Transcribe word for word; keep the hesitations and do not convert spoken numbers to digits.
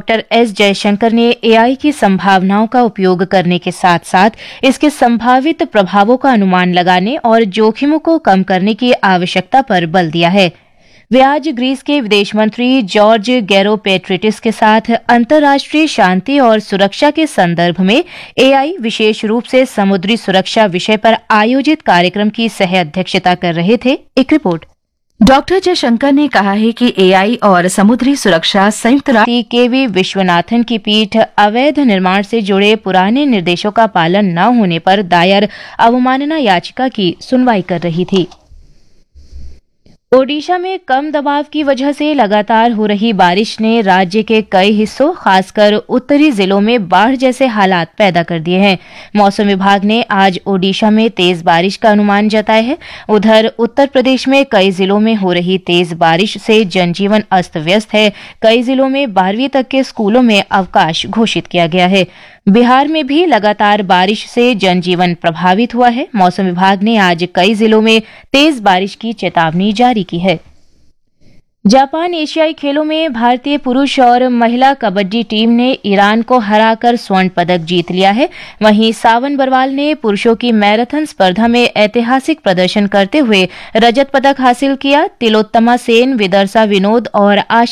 Doctor S Jaishankar ने AI की संभावनाओं का उपयोग करने के साथ साथ इसके संभावित प्रभावों का अनुमान लगाने और जोखिमों को कम करने की आवश्यकता पर बल दिया है। वे आज ग्रीस के विदेश मंत्री जॉर्ज गैरोपेट्रिटिस के साथ अंतर्राष्ट्रीय शांति और सुरक्षा के संदर्भ में एआई, विशेष रूप से समुद्री सुरक्षा विषय पर आयोजित कार्यक्रम की सह अध्यक्षता कर रहे थे। एक रिपोर्ट। डॉक्टर जयशंकर ने कहा है कि एआई और समुद्री सुरक्षा संयुक्त राष्ट्र के वी विश्वनाथन की पीठ अवैध निर्माण से जुड़े पुराने निर्देशों का पालन न होने पर दायर अवमानना याचिका की सुनवाई कर रही थी। ओडिशा में कम दबाव की वजह से लगातार हो रही बारिश ने राज्य के कई हिस्सों, खासकर उत्तरी जिलों में बाढ़ जैसे हालात पैदा कर दिए हैं। मौसम विभाग ने आज ओडिशा में तेज बारिश का अनुमान जताया है। उधर उत्तर प्रदेश में कई जिलों में हो रही तेज बारिश से जनजीवन अस्त व्यस्त है। कई जिलों में बारहवीं तक के स्कूलों में अवकाश घोषित किया गया है। बिहार में भी लगातार बारिश से जनजीवन प्रभावित हुआ है। मौसम विभाग ने आज कई जिलों में तेज बारिश की चेतावनी जारी की है। जापान एशियाई खेलों में भारतीय पुरुष और महिला कबड्डी टीम ने ईरान को हराकर स्वर्ण पदक जीत लिया है। वहीं सावन बरवाल ने पुरुषों की मैराथन स्पर्धा में ऐतिहासिक प्रदर्शन करते हुए रजत पदक हासिल किया। तिलोत्तमा सेन, विदर्शा विनोद और आशा